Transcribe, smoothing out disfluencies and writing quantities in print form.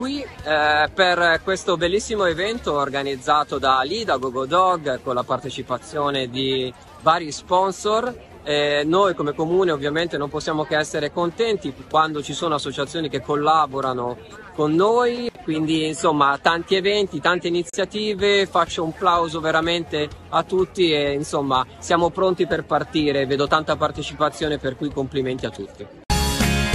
Qui per questo bellissimo evento organizzato da Lida GoGoDog con la partecipazione di vari sponsor. Noi come comune ovviamente non possiamo che essere contenti quando ci sono associazioni che collaborano con noi, quindi insomma tanti eventi, tante iniziative, faccio un plauso veramente a tutti e insomma siamo pronti per partire, vedo tanta partecipazione per cui complimenti a tutti.